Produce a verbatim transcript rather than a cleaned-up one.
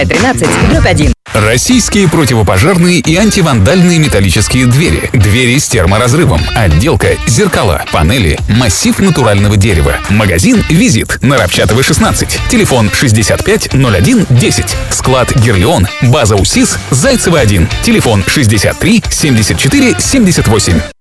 тринадцать дробь один. Российские противопожарные и антивандальные металлические двери. Двери с терморазрывом. Отделка, зеркала, панели, массив натурального дерева. Магазин «Визит» на Равчатова, шестнадцать. Телефон шестьдесят пять ноль один десять. Склад «Гирлеон». База УСИС Зайцева один. Телефон шестьдесят три семьдесят четыре семьдесят восемь.